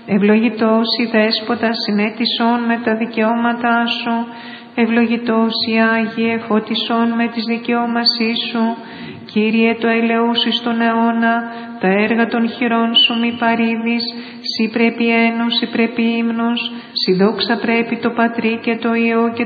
Ευλογητός η Δέσποτα συνέτησον με τα δικαιώματά σου. Ευλογητός η Άγιε φώτισον με τις δικαιώμασή σου. Κύριε το ελεούς εις τον αιώνα, τα έργα των χειρών σου μη παρήδεις. Σοι πρέπει ένους, σοι πρέπει ύμνους, σοι δόξα πρέπει το Πατρί και το Υιό και